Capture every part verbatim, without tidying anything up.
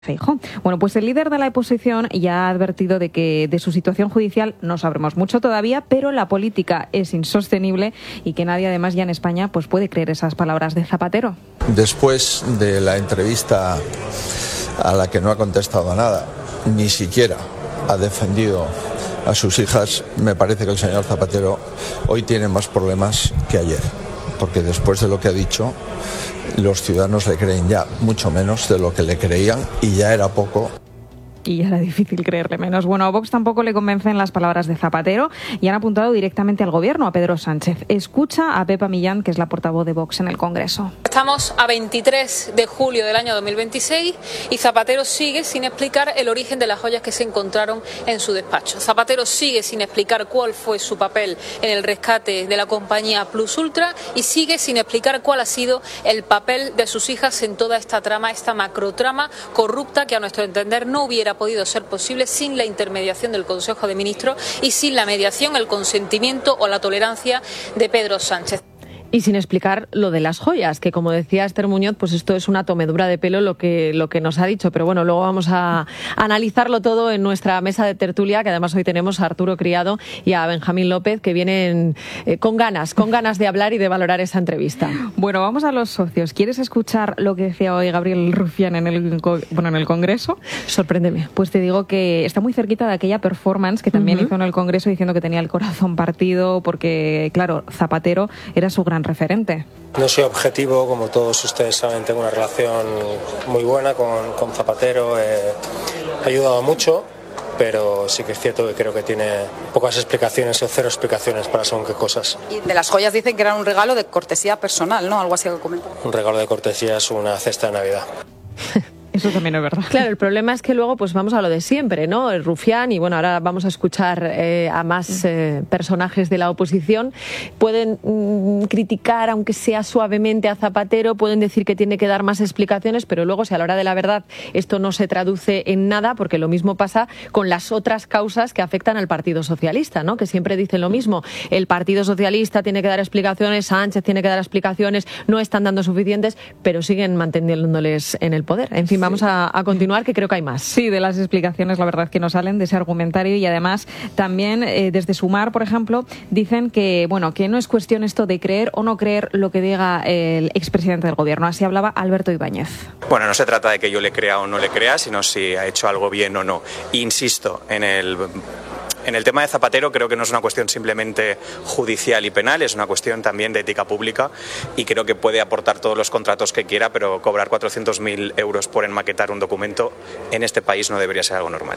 Feijóo. Bueno, pues el líder de la oposición ya ha advertido de que de su situación judicial no sabremos mucho todavía, pero la política es insostenible y que nadie además ya en España pues puede creer esas palabras de Zapatero. Después de la entrevista a la que no ha contestado a nada, ni siquiera ha defendido a sus hijas, me parece que el señor Zapatero hoy tiene más problemas que ayer, porque después de lo que ha dicho, los ciudadanos le creen ya mucho menos de lo que le creían y ya era poco. Y ya era difícil creerle menos. Bueno, a Vox tampoco le convencen las palabras de Zapatero y han apuntado directamente al gobierno, a Pedro Sánchez. Escucha a Pepa Millán, que es la portavoz de Vox en el Congreso. Estamos a veintitrés de julio del año dos mil veintiséis y Zapatero sigue sin explicar el origen de las joyas que se encontraron en su despacho. Zapatero sigue sin explicar cuál fue su papel en el rescate de la compañía Plus Ultra y sigue sin explicar cuál ha sido el papel de sus hijas en toda esta trama, esta macrotrama corrupta que a nuestro entender no hubiera podido ser posible sin la intermediación del Consejo de Ministros y sin la mediación, el consentimiento o la tolerancia de Pedro Sánchez. Y sin explicar lo de las joyas, que como decía Esther Muñoz, pues esto es una tomedura de pelo lo que, lo que nos ha dicho. Pero bueno, luego vamos a analizarlo todo en nuestra mesa de tertulia, que además hoy tenemos a Arturo Criado y a Benjamín López, que vienen eh, con ganas, con ganas de hablar y de valorar esa entrevista. Bueno, vamos a los socios. ¿Quieres escuchar lo que decía hoy Gabriel Rufián en el, bueno, en el Congreso? Sorpréndeme. Pues te digo que está muy cerquita de aquella performance que también uh-huh. hizo en el Congreso diciendo que tenía el corazón partido porque, claro, Zapatero era su gran referente. No soy objetivo, como todos ustedes saben, tengo una relación muy buena con, con Zapatero, eh, ha ayudado mucho, pero sí que es cierto que creo que tiene pocas explicaciones o cero explicaciones para según qué cosas. Y de las joyas dicen que era un regalo de cortesía personal, ¿no? Algo así que comentan. Un regalo de cortesía es una cesta de Navidad. Eso también es verdad. Claro, el problema es que luego pues vamos a lo de siempre, ¿no? El Rufián, y bueno, ahora vamos a escuchar eh, a más eh, personajes de la oposición. Pueden mm, criticar, aunque sea suavemente, a Zapatero, pueden decir que tiene que dar más explicaciones, pero luego, si a la hora de la verdad esto no se traduce en nada, porque lo mismo pasa con las otras causas que afectan al Partido Socialista, ¿no? Que siempre dicen lo mismo. El Partido Socialista tiene que dar explicaciones, Sánchez tiene que dar explicaciones, no están dando suficientes, pero siguen manteniéndoles en el poder. En fin, vamos a, a continuar, que creo que hay más. Sí, de las explicaciones, la verdad, que no salen de ese argumentario, y además también eh, desde Sumar, por ejemplo, dicen que, bueno, que no es cuestión esto de creer o no creer lo que diga el expresidente del gobierno. Así hablaba Alberto Ibáñez. Bueno, no se trata de que yo le crea o no le crea, sino si ha hecho algo bien o no. Insisto, en el... En el tema de Zapatero creo que no es una cuestión simplemente judicial y penal, es una cuestión también de ética pública, y creo que puede aportar todos los contratos que quiera, pero cobrar cuatrocientos mil euros por enmaquetar un documento en este país no debería ser algo normal.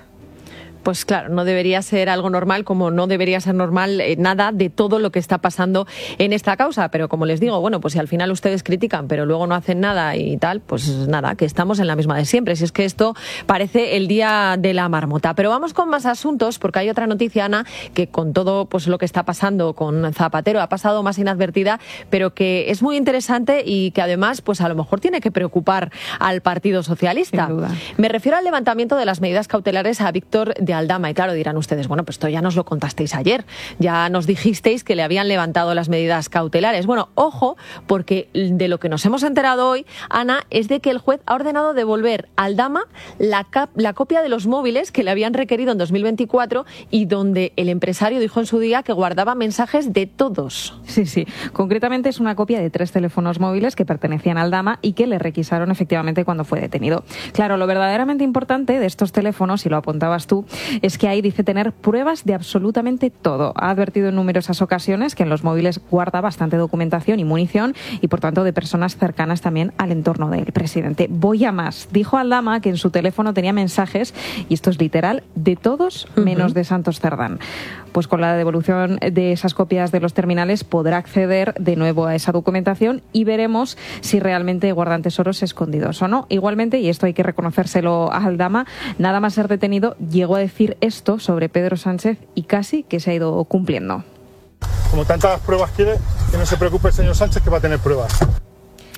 Pues claro, no debería ser algo normal, como no debería ser normal eh, nada de todo lo que está pasando en esta causa. Pero como les digo, bueno, pues si al final ustedes critican, pero luego no hacen nada y tal, pues nada, que estamos en la misma de siempre. Si es que esto parece el día de la marmota. Pero vamos con más asuntos, porque hay otra noticia, Ana, que con todo pues lo que está pasando con Zapatero ha pasado más inadvertida, pero que es muy interesante y que además, pues a lo mejor tiene que preocupar al Partido Socialista. Sin duda. Me refiero al levantamiento de las medidas cautelares a Víctor de Aldama. Y claro, dirán ustedes, bueno, pues esto ya nos lo contasteis ayer, ya nos dijisteis que le habían levantado las medidas cautelares. Bueno, ojo, porque de lo que nos hemos enterado hoy, Ana, es de que el juez ha ordenado devolver a Aldama la, cap- la copia de los móviles que le habían requerido en dos mil veinticuatro y donde el empresario dijo en su día que guardaba mensajes de todos. Sí, sí. Concretamente es una copia de tres teléfonos móviles que pertenecían a Aldama y que le requisaron efectivamente cuando fue detenido. Claro, lo verdaderamente importante de estos teléfonos, y lo apuntabas tú, es que ahí dice tener pruebas de absolutamente todo. Ha advertido en numerosas ocasiones que en los móviles guarda bastante documentación y munición, y por tanto de personas cercanas también al entorno del presidente. Voy a más. Dijo Aldama que en su teléfono tenía mensajes, y esto es literal, de todos menos uh-huh. de Santos Cerdán. Pues con la devolución de esas copias de los terminales podrá acceder de nuevo a esa documentación y veremos si realmente guardan tesoros escondidos o no. Igualmente, y esto hay que reconocérselo a Aldama, nada más ser detenido llegó a decir esto sobre Pedro Sánchez y casi que se ha ido cumpliendo. Como tantas pruebas quiere, que no se preocupe el señor Sánchez, que va a tener pruebas.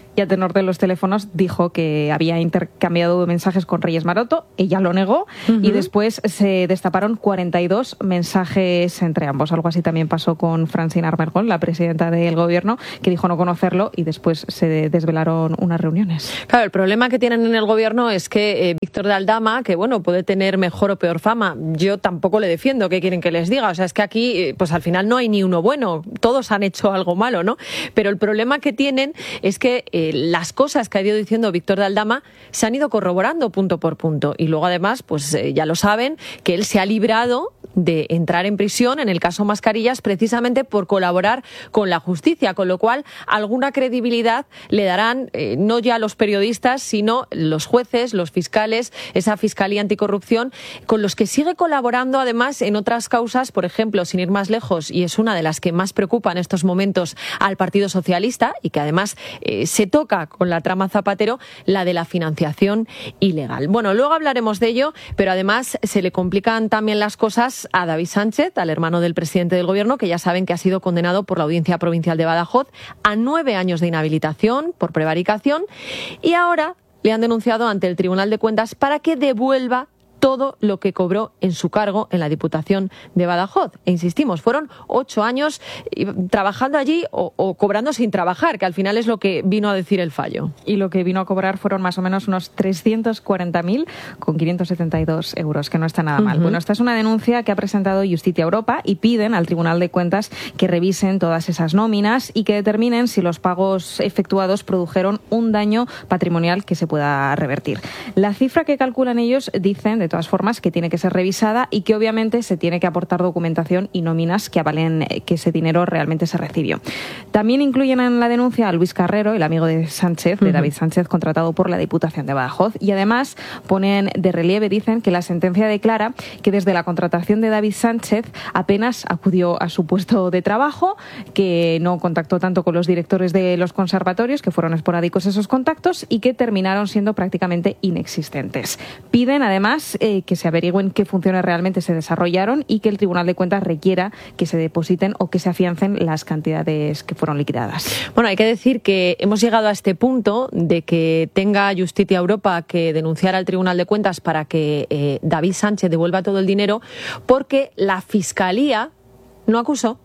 y a tenor de los teléfonos dijo que había intercambiado mensajes con Reyes Maroto. Ella lo negó uh-huh. y después se destaparon cuarenta y dos mensajes entre ambos. Algo así también pasó con Francine Armengol, la presidenta del gobierno, que dijo no conocerlo y después se desvelaron unas reuniones. Claro, el problema que tienen en el gobierno es que eh, Víctor de Aldama, que bueno, puede tener mejor o peor fama, yo tampoco le defiendo, ¿qué quieren que les diga? O sea, es que aquí, eh, pues al final no hay ni uno bueno, todos han hecho algo malo, ¿no? Pero el problema que tienen es que eh, las cosas que ha ido diciendo Víctor de Aldama se han ido corroborando punto por punto y luego además, pues eh, ya lo saben, que él se ha librado de entrar en prisión en el caso Mascarillas precisamente por colaborar con la justicia, con lo cual alguna credibilidad le darán eh, no ya los periodistas, sino los jueces, los fiscales, esa Fiscalía Anticorrupción, con los que sigue colaborando además en otras causas, por ejemplo, sin ir más lejos, y es una de las que más preocupa en estos momentos al Partido Socialista y que además eh, se toca con la trama Zapatero, la de la financiación ilegal. Bueno, luego hablaremos de ello, pero además se le complican también las cosas a David Sánchez, al hermano del presidente del gobierno, que ya saben que ha sido condenado por la Audiencia Provincial de Badajoz a nueve años de inhabilitación por prevaricación y ahora le han denunciado ante el Tribunal de Cuentas para que devuelva todo lo que cobró en su cargo en la Diputación de Badajoz. E insistimos, fueron ocho años trabajando allí o, o cobrando sin trabajar, que al final es lo que vino a decir el fallo. Y lo que vino a cobrar fueron más o menos unos trescientos cuarenta mil con quinientos setenta y dos euros, que no está nada mal. Uh-huh. Bueno, esta es una denuncia que ha presentado Justicia Europa y piden al Tribunal de Cuentas que revisen todas esas nóminas y que determinen si los pagos efectuados produjeron un daño patrimonial que se pueda revertir. La cifra que calculan ellos, dicen, de de todas formas, que tiene que ser revisada y que obviamente se tiene que aportar documentación y nóminas que avalen que ese dinero realmente se recibió. También incluyen en la denuncia a Luis Carrero, el amigo de Sánchez, de uh-huh. David Sánchez, contratado por la Diputación de Badajoz, y además ponen de relieve, dicen, que la sentencia declara que desde la contratación de David Sánchez apenas acudió a su puesto de trabajo, que no contactó tanto con los directores de los conservatorios, que fueron esporádicos esos contactos y que terminaron siendo prácticamente inexistentes. Piden además Eh, que se averigüen qué funciones realmente se desarrollaron y que el Tribunal de Cuentas requiera que se depositen o que se afiancen las cantidades que fueron liquidadas. Bueno, hay que decir que hemos llegado a este punto de que tenga Justicia Europa que denunciar al Tribunal de Cuentas para que eh, David Sánchez devuelva todo el dinero porque la Fiscalía no acusó.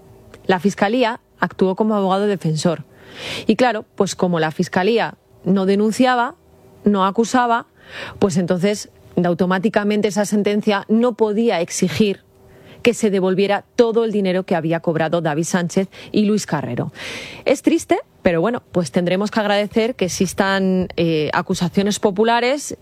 La Fiscalía actuó como abogado defensor. Y claro, pues como la Fiscalía no denunciaba, no acusaba, pues entonces automáticamente esa sentencia no podía exigir que se devolviera todo el dinero que había cobrado David Sánchez y Luis Carrero. Es triste, pero bueno, pues tendremos que agradecer que existan eh, acusaciones populares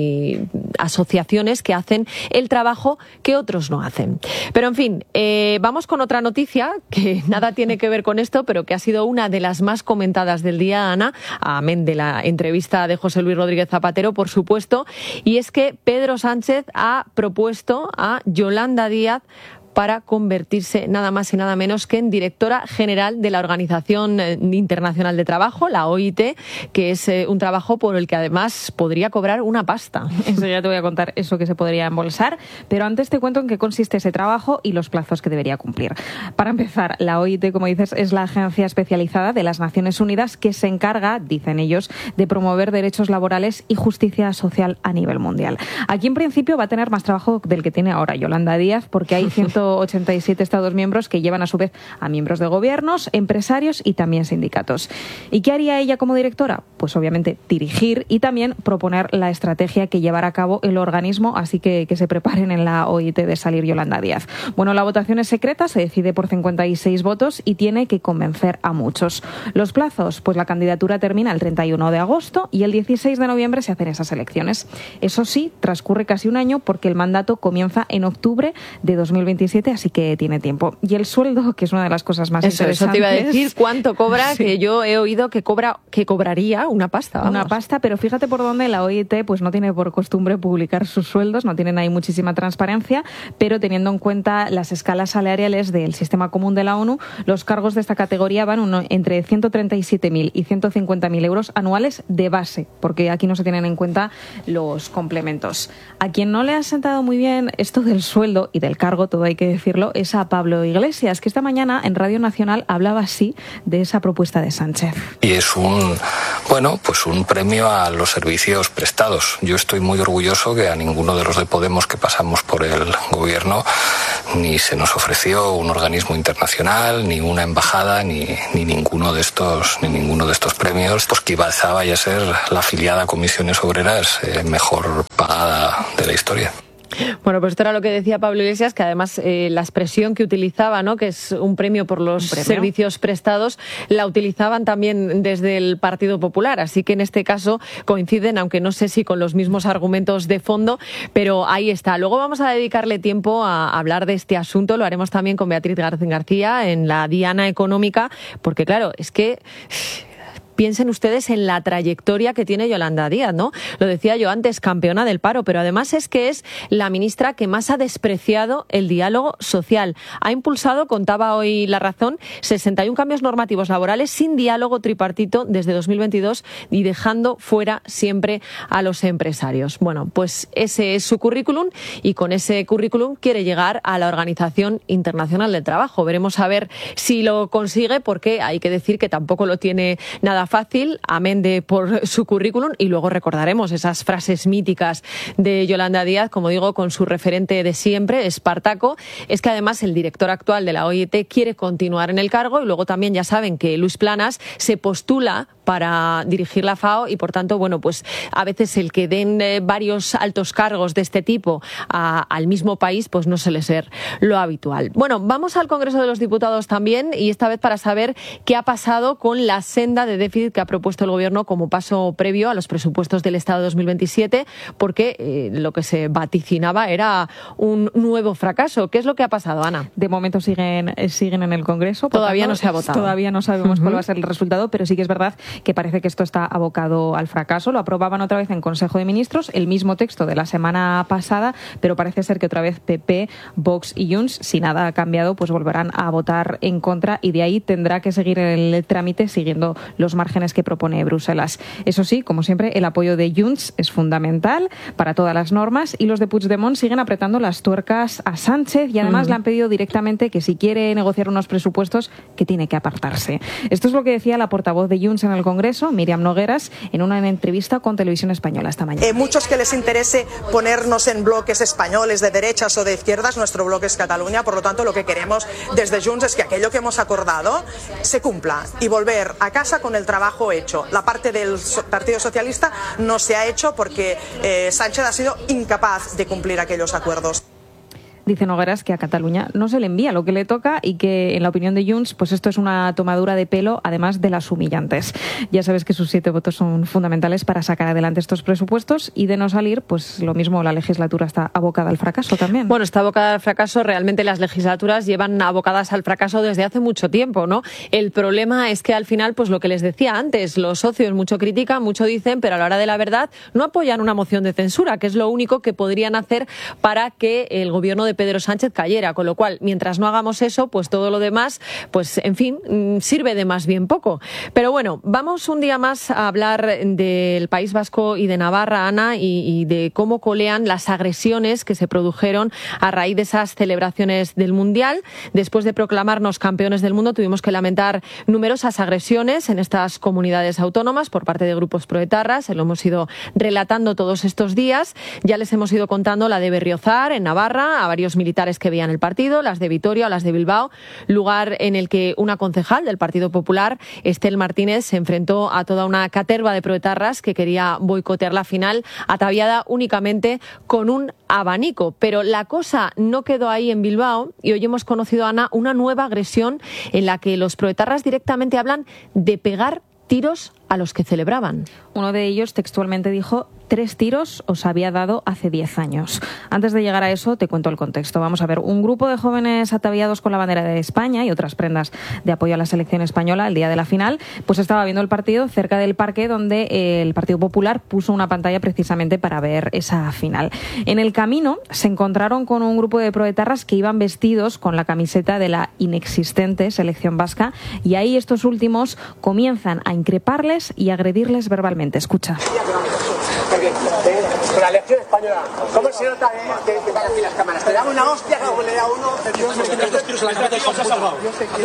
y asociaciones que hacen el trabajo que otros no hacen. Pero en fin, eh, vamos con otra noticia que nada tiene que ver con esto, pero que ha sido una de las más comentadas del día, Ana, amén de la entrevista de José Luis Rodríguez Zapatero, por supuesto, y es que Pedro Sánchez ha propuesto a Yolanda Díaz para convertirse nada más y nada menos que en directora general de la Organización Internacional de Trabajo, la O I T, que es eh, un trabajo por el que además podría cobrar una pasta. Eso ya te voy a contar, eso que se podría embolsar, pero antes te cuento en qué consiste ese trabajo y los plazos que debería cumplir. Para empezar, la O I T, como dices, es la agencia especializada de las Naciones Unidas que se encarga, dicen ellos, de promover derechos laborales y justicia social a nivel mundial. Aquí en principio va a tener más trabajo del que tiene ahora Yolanda Díaz, porque hay ciento ochenta y siete Estados miembros que llevan a su vez a miembros de gobiernos, empresarios y también sindicatos. ¿Y qué haría ella como directora? Pues obviamente dirigir y también proponer la estrategia que llevará a cabo el organismo, así que que se preparen en la O I T de salir Yolanda Díaz. Bueno, la votación es secreta, se decide por cincuenta y seis votos y tiene que convencer a muchos. Los plazos, pues la candidatura termina el treinta y uno de agosto y el dieciséis de noviembre se hacen esas elecciones. Eso sí, transcurre casi un año porque el mandato comienza en octubre de dos mil veintisiete, así que tiene tiempo. Y el sueldo, que es una de las cosas más eso, interesantes. Eso te iba a decir, ¿cuánto cobra? Sí. Que yo he oído que cobra, que cobraría una pasta. Vamos. Una pasta, pero fíjate por dónde la O I T pues no tiene por costumbre publicar sus sueldos, no tienen ahí muchísima transparencia, pero teniendo en cuenta las escalas salariales del sistema común de la ONU, los cargos de esta categoría van uno, entre ciento treinta y siete mil y ciento cincuenta mil euros anuales de base, porque aquí no se tienen en cuenta los complementos. A quien no le ha sentado muy bien esto del sueldo y del cargo, todo hay que decirlo, es a Pablo Iglesias, que esta mañana en Radio Nacional hablaba así de esa propuesta de Sánchez. Y es un, bueno, pues un premio a los servicios prestados. Yo estoy muy orgulloso que a ninguno de los de Podemos que pasamos por el gobierno ni se nos ofreció un organismo internacional, ni una embajada, ni, ni ninguno de estos, ni ninguno de estos premios, pues que quizá vaya a ser la afiliada a Comisiones Obreras eh, mejor pagada de la historia. Bueno, pues esto era lo que decía Pablo Iglesias, que además eh, la expresión que utilizaba, ¿no?, que es un premio por los servicios prestados, la utilizaban también desde el Partido Popular. Así que en este caso coinciden, aunque no sé si con los mismos argumentos de fondo, pero ahí está. Luego vamos a dedicarle tiempo a hablar de este asunto. Lo haremos también con Beatriz García en la Diana Económica, porque claro, es que... Piensen ustedes en la trayectoria que tiene Yolanda Díaz, ¿no? Lo decía yo antes, campeona del paro, pero además es que es la ministra que más ha despreciado el diálogo social. Ha impulsado, contaba hoy La Razón, sesenta y un cambios normativos laborales sin diálogo tripartito desde dos mil veintidós y dejando fuera siempre a los empresarios. Bueno, pues ese es su currículum y con ese currículum quiere llegar a la Organización Internacional del Trabajo. Veremos a ver si lo consigue, porque hay que decir que tampoco lo tiene nada fácil, amén de por su currículum, y luego recordaremos esas frases míticas de Yolanda Díaz, como digo, con su referente de siempre, Espartaco. Es que además el director actual de la O I T quiere continuar en el cargo, y luego también ya saben que Luis Planas se postula para dirigir la FAO y, por tanto, bueno, pues a veces el que den eh, varios altos cargos de este tipo a, al mismo país, pues no suele ser lo habitual. Bueno, vamos al Congreso de los Diputados también, y esta vez para saber qué ha pasado con la senda de déficit que ha propuesto el Gobierno como paso previo a los presupuestos del Estado dos mil veintisiete, porque eh, lo que se vaticinaba era un nuevo fracaso. ¿Qué es lo que ha pasado, Ana? De momento siguen, siguen en el Congreso. Todavía tanto, no se ha votado. Todavía no sabemos uh-huh. cuál va a ser el resultado, pero sí que es verdad que parece que esto está abocado al fracaso. Lo aprobaban otra vez en Consejo de Ministros, el mismo texto de la semana pasada, pero parece ser que otra vez P P, Vox y Junts, si nada ha cambiado, pues volverán a votar en contra, y de ahí tendrá que seguir el trámite siguiendo los márgenes que propone Bruselas. Eso sí, como siempre, el apoyo de Junts es fundamental para todas las normas, y los de Puigdemont siguen apretando las tuercas a Sánchez, y además mm. le han pedido directamente que si quiere negociar unos presupuestos, que tiene que apartarse. Esto es lo que decía la portavoz de Junts en el Congreso, Míriam Nogueras, en una entrevista con Televisión Española esta mañana. Eh, muchos que les interese ponernos en bloques españoles de derechas o de izquierdas, nuestro bloque es Cataluña, por lo tanto lo que queremos desde Junts es que aquello que hemos acordado se cumpla y volver a casa con el trabajo hecho. La parte del Partido Socialista no se ha hecho porque eh, Sánchez ha sido incapaz de cumplir aquellos acuerdos. Dice Nogueras que a Cataluña no se le envía lo que le toca, y que, en la opinión de Junts, pues esto es una tomadura de pelo, además de las humillantes. Ya sabes que sus siete votos son fundamentales para sacar adelante estos presupuestos, y de no salir, pues lo mismo, la legislatura está abocada al fracaso también. Bueno, está abocada al fracaso. Realmente las legislaturas llevan abocadas al fracaso desde hace mucho tiempo, ¿no? El problema es que al final, pues lo que les decía antes, los socios mucho critican, mucho dicen, pero a la hora de la verdad no apoyan una moción de censura, que es lo único que podrían hacer para que el gobierno de Pedro Sánchez cayera, con lo cual, mientras no hagamos eso, pues todo lo demás, pues en fin, sirve de más bien poco. Pero bueno, vamos un día más a hablar del País Vasco y de Navarra, Ana, y, y de cómo colean las agresiones que se produjeron a raíz de esas celebraciones del Mundial. Después de proclamarnos campeones del mundo, tuvimos que lamentar numerosas agresiones en estas comunidades autónomas por parte de grupos proetarras. Se lo hemos ido relatando todos estos días. Ya les hemos ido contando la de Berriozar, en Navarra, a varios militares que veían el partido, las de Vitoria o las de Bilbao, lugar en el que una concejal del Partido Popular, Estel Martínez, se enfrentó a toda una caterva de proetarras que quería boicotear la final, ataviada únicamente con un abanico. Pero la cosa no quedó ahí en Bilbao, y hoy hemos conocido, Ana, una nueva agresión en la que los proetarras directamente hablan de pegar tiros a los que celebraban. Uno de ellos textualmente dijo: tres tiros os había dado hace diez años. Antes de llegar a eso, te cuento el contexto. Vamos a ver, un grupo de jóvenes ataviados con la bandera de España y otras prendas de apoyo a la selección española el día de la final, pues estaba viendo el partido cerca del parque donde el Partido Popular puso una pantalla precisamente para ver esa final. En el camino se encontraron con un grupo de proetarras que iban vestidos con la camiseta de la inexistente selección vasca, y ahí estos últimos comienzan a increparles y agredirles verbalmente. Escucha. Con la elección española, ¿cómo se anécdota de que van aquí las cámaras. Te daba una hostia, luego le da uno. Estos tiros en la cabeza se han salvado.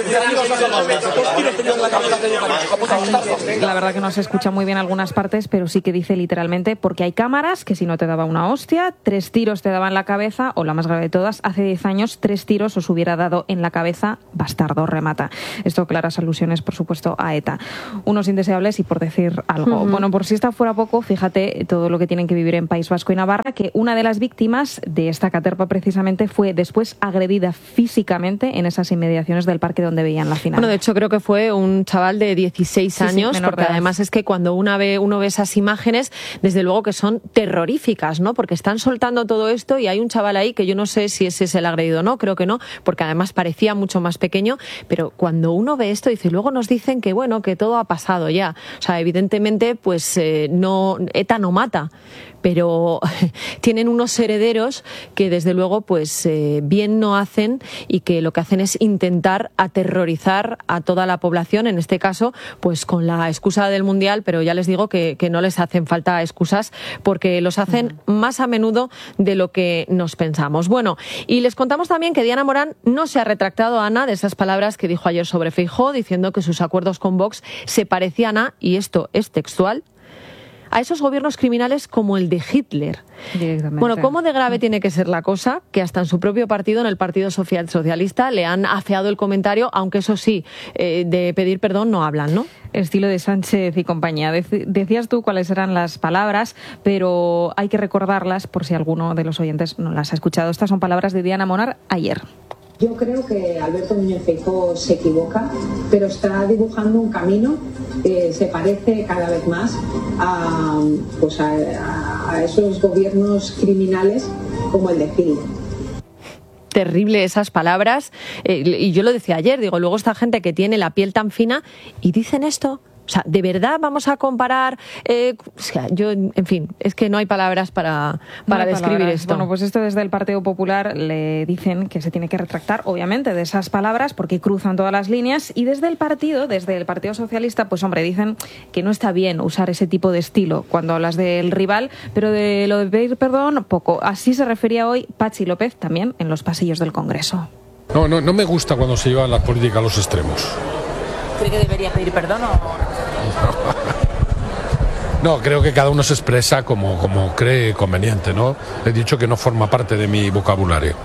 La verdad que no se escucha muy bien algunas partes, pero sí que dice literalmente, porque hay cámaras que si no te daba una hostia, tres tiros te daban en la cabeza, o la más grave de todas, hace diez años tres tiros os hubiera dado en la cabeza, bastardo, remata. Esto claras alusiones, por supuesto, a ETA. Unos indeseables y por decir algo. Uh-huh. Bueno, por si esta fuera poco, fíjate todo lo que tienen que vivir en País Vasco y Navarra, que una de las víctimas de esta caterva precisamente fue después agredida físicamente en esas inmediaciones del parque donde veían la final. Bueno, de hecho creo que fue un chaval de dieciséis sí, años, sí, porque además es que cuando una ve, uno ve esas imágenes, desde luego que son terroríficas, ¿no? Porque están soltando todo esto y hay un chaval ahí que yo no sé si ese es el agredido o no, creo que no, porque además parecía mucho más pequeño, pero cuando uno ve esto, dice, luego nos dicen que bueno, que todo ha pasado ya. O sea, evidentemente, pues eh, no, ETA no mata, pero tienen unos herederos que desde luego pues eh, bien no hacen y que lo que hacen es intentar aterrorizar a toda la población, en este caso pues con la excusa del Mundial, pero ya les digo que, que no les hacen falta excusas porque los hacen más a menudo de lo que nos pensamos. Bueno, y les contamos también que Diana Morán no se ha retractado, Ana, de esas palabras que dijo ayer sobre Feijóo, diciendo que sus acuerdos con Vox se parecían a, y esto es textual, a esos gobiernos criminales como el de Hitler. Bueno, ¿cómo de grave tiene que ser la cosa? Que hasta en su propio partido, en el Partido Social Socialista, le han afeado el comentario, aunque eso sí, eh, de pedir perdón no hablan, ¿no? Estilo de Sánchez y compañía. Decías tú cuáles eran las palabras, pero hay que recordarlas por si alguno de los oyentes no las ha escuchado. Estas son palabras de Diana Morán ayer. Yo creo que Alberto Núñez Feijóo se equivoca, pero está dibujando un camino que se parece cada vez más a, pues a, a esos gobiernos criminales como el de Hitler. Terrible esas palabras, eh, y yo lo decía ayer, digo, luego esta gente que tiene la piel tan fina y dicen esto. O sea, ¿de verdad vamos a comparar? Eh, o sea, yo, en fin, es que no hay palabras para, para no describir palabras. Esto. Bueno, pues esto desde el Partido Popular le dicen que se tiene que retractar, obviamente, de esas palabras porque cruzan todas las líneas, y desde el partido, desde el Partido Socialista, pues hombre, dicen que no está bien usar ese tipo de estilo cuando hablas del rival, pero de lo de pedir perdón, poco. Así se refería hoy Patxi López también en los pasillos del Congreso. No, no, no me gusta cuando se llevan las políticas a los extremos. ¿Cree que debería pedir perdón o...? No, creo que cada uno se expresa como, como cree conveniente, ¿no? He dicho que no forma parte de mi vocabulario.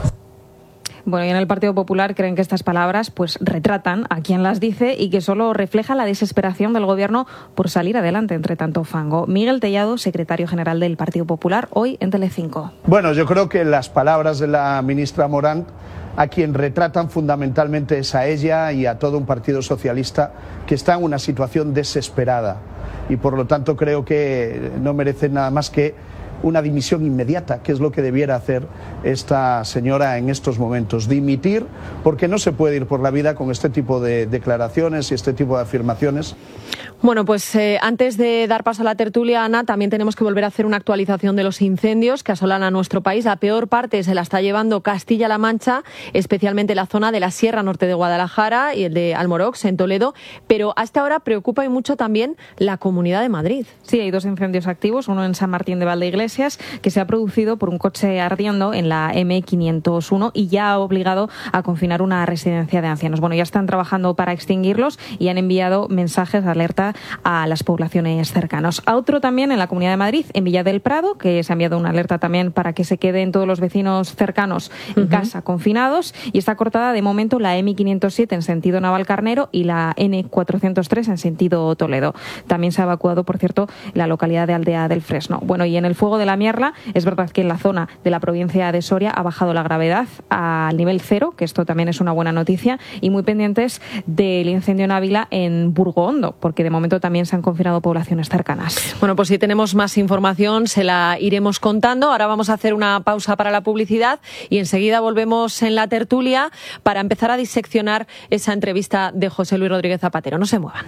Bueno, y en el Partido Popular creen que estas palabras pues retratan a quien las dice y que solo refleja la desesperación del Gobierno por salir adelante entre tanto fango. Miguel Tellado, secretario general del Partido Popular, hoy en Telecinco. Bueno, yo creo que las palabras de la ministra Morán a quien retratan fundamentalmente es a ella y a todo un partido socialista que está en una situación desesperada y por lo tanto creo que no merecen nada más que una dimisión inmediata, que es lo que debiera hacer esta señora en estos momentos, dimitir, porque no se puede ir por la vida con este tipo de declaraciones y este tipo de afirmaciones. Bueno, pues eh, antes de dar paso a la tertulia, Ana, también tenemos que volver a hacer una actualización de los incendios que asolan a nuestro país. La peor parte se la está llevando Castilla-La Mancha, especialmente la zona de la Sierra Norte de Guadalajara y el de Almorox, en Toledo, pero hasta ahora preocupa y mucho también la Comunidad de Madrid. Sí, hay dos incendios activos, uno en San Martín de Valdeiglesias, que se ha producido por un coche ardiendo en la eme quinientos uno y ya ha obligado a confinar una residencia de ancianos. Bueno, ya están trabajando para extinguirlos y han enviado mensajes de alerta a las poblaciones cercanas. A otro también en la Comunidad de Madrid, en Villa del Prado, que se ha enviado una alerta también para que se queden todos los vecinos cercanos en uh-huh. casa confinados, y está cortada de momento la eme quinientos siete en sentido Navalcarnero y la ene cuatrocientos tres en sentido Toledo. También se ha evacuado, por cierto, la localidad de Aldea del Fresno. Bueno, y en el fuego de la Mierla, es verdad que en la zona de la provincia de Soria ha bajado la gravedad al nivel cero, que esto también es una buena noticia, y muy pendientes del incendio en Ávila en Burgo Hondo, porque de momento también se han confinado poblaciones cercanas. Bueno, pues si tenemos más información se la iremos contando. Ahora vamos a hacer una pausa para la publicidad y enseguida volvemos en la tertulia para empezar a diseccionar esa entrevista de José Luis Rodríguez Zapatero. No se muevan.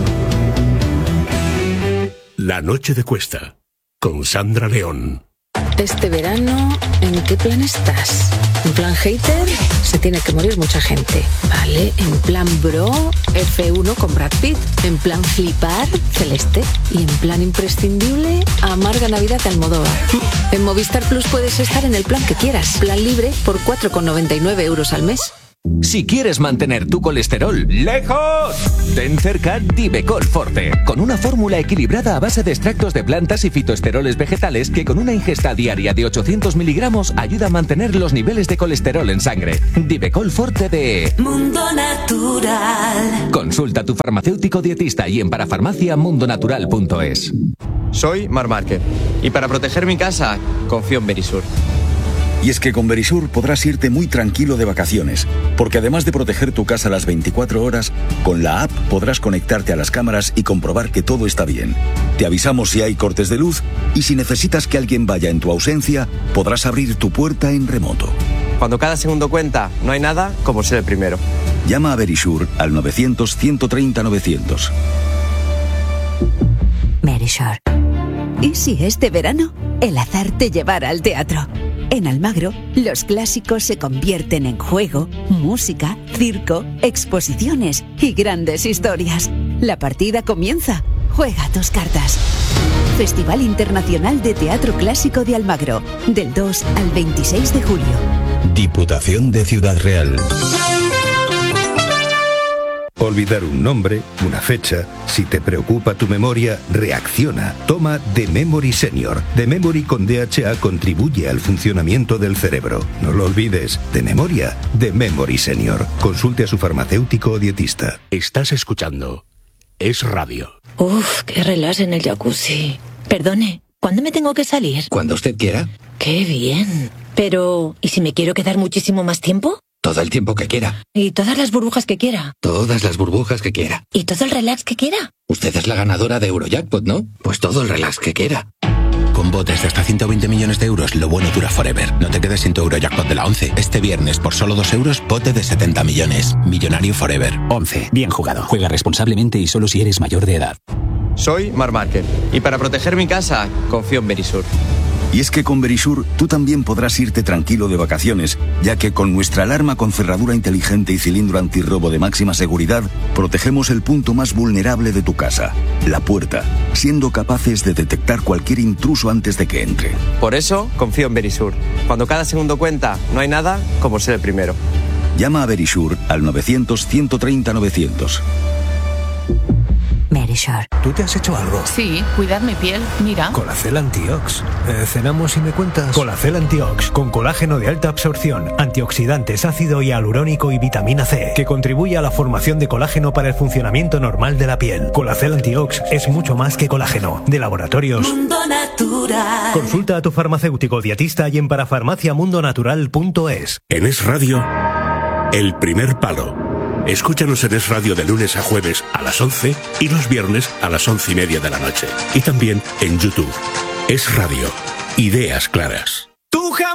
La noche de Cuesta, con Sandra León. Este verano, ¿en qué plan estás? ¿En plan hater? Se tiene que morir mucha gente. Vale, en plan bro, F uno con Brad Pitt. En plan flipar, Celeste. Y en plan imprescindible, Amarga Navidad de Almodóvar. En Movistar Plus puedes estar en el plan que quieras. Plan libre por cuatro con noventa y nueve euros al mes. Si quieres mantener tu colesterol lejos, ten cerca Divecol Forte, con una fórmula equilibrada a base de extractos de plantas y fitoesteroles vegetales que con una ingesta diaria de ochocientos miligramos ayuda a mantener los niveles de colesterol en sangre. Divecol Forte de Mundo Natural. Consulta a tu farmacéutico dietista y en parafarmacia mundonatural punto es. Soy Mar Márquez y para proteger mi casa confío en Verisur. Y es que con Verisur podrás irte muy tranquilo de vacaciones, porque además de proteger tu casa las veinticuatro horas, con la app podrás conectarte a las cámaras y comprobar que todo está bien. Te avisamos si hay cortes de luz y si necesitas que alguien vaya en tu ausencia, podrás abrir tu puerta en remoto. Cuando cada segundo cuenta, no hay nada como ser el primero. Llama a Verisur al novecientos, ciento treinta, novecientos. Verisur. ¿Y si este verano el azar te llevara al teatro? En Almagro, los clásicos se convierten en juego, música, circo, exposiciones y grandes historias. La partida comienza. Juega tus cartas. Festival Internacional de Teatro Clásico de Almagro, del dos al veintiséis de julio. Diputación de Ciudad Real. Olvidar un nombre, una fecha. Si te preocupa tu memoria, reacciona. Toma The Memory Senior. The Memory con D H A contribuye al funcionamiento del cerebro. No lo olvides. De memoria, The Memory Senior. Consulte a su farmacéutico o dietista. Estás escuchando Es Radio. Uf, qué relax en el jacuzzi. Perdone, ¿cuándo me tengo que salir? Cuando usted quiera. Qué bien. Pero, ¿y si me quiero quedar muchísimo más tiempo? Todo el tiempo que quiera. ¿Y todas las burbujas que quiera? Todas las burbujas que quiera. ¿Y todo el relax que quiera? Usted es la ganadora de Eurojackpot, ¿no? Pues todo el relax que quiera. Con botes de hasta ciento veinte millones de euros, lo bueno dura forever. No te quedes sin tu Eurojackpot de la once. Este viernes, por solo dos euros, bote de setenta millones. Millonario forever. once. Bien jugado. Juega responsablemente y solo si eres mayor de edad. Soy Mar Márquez y para proteger mi casa confío en Verisur. Y es que con Verisur tú también podrás irte tranquilo de vacaciones, ya que con nuestra alarma con cerradura inteligente y cilindro antirrobo de máxima seguridad, protegemos el punto más vulnerable de tu casa, la puerta, siendo capaces de detectar cualquier intruso antes de que entre. Por eso confío en Verisur. Cuando cada segundo cuenta, no hay nada como ser el primero. Llama a Verisur al novecientos, ciento treinta, novecientos. Verisur. ¿Tú te has hecho algo? Sí, cuidar mi piel, mira. Colacel Antiox. Eh, ¿Cenamos y me cuentas? Colacel Antiox, con colágeno de alta absorción, antioxidantes, ácido hialurónico y vitamina C, que contribuye a la formación de colágeno para el funcionamiento normal de la piel. Colacel Antiox es mucho más que colágeno. De laboratorios Mundo Natural. Consulta a tu farmacéutico dietista y en parafarmacia mundo natural punto es. En Es Radio, El Primer Palo. Escúchanos en Es Radio de lunes a jueves a las once y los viernes a las once y media de la noche. Y también en YouTube. Es Radio. Ideas claras.